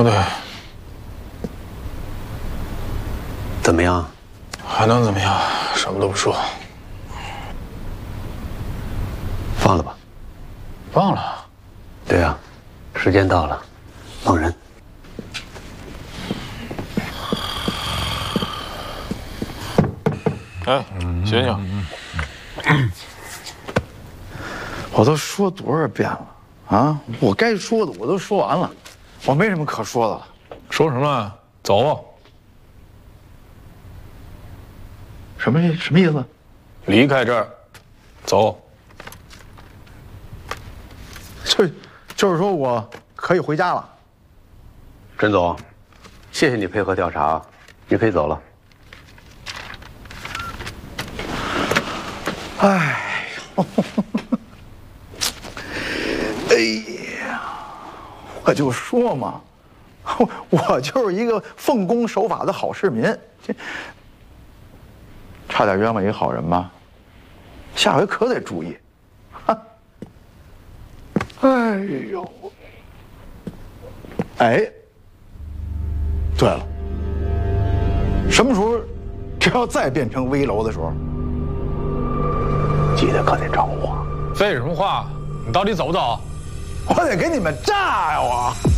对， 怎么样？ 还能怎么样？什么都不说， 放了吧。 忘了。 对啊，时间到了，放人。 哎，醒醒！ 我都说多少遍了啊！我该说的我都说完了，我没什么可说的了。 说什么？走吧。 什么意思？ 离开这儿，走。 就是说我可以回家了。 陈总，谢谢你配合调查，你可以走了。 哎呦，哎呀，我就说嘛，我就是一个奉公守法的好市民，差点冤枉一个好人吧，下回可得注意。哎呦，哎，对了，什么时候这要再变成危楼的时候，记得可得找我。 废什么话？你到底走不走？ 我得给你们炸呀！我。